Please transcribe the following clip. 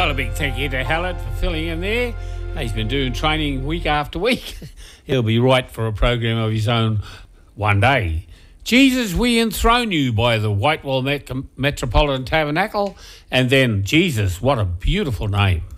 Well, a big thank you to Hallett for filling in there. He's been doing training week after week. He'll be right for a program of his own one day. Jesus, we enthrone you by the Whitewell Metropolitan Tabernacle. And then Jesus, what a beautiful name.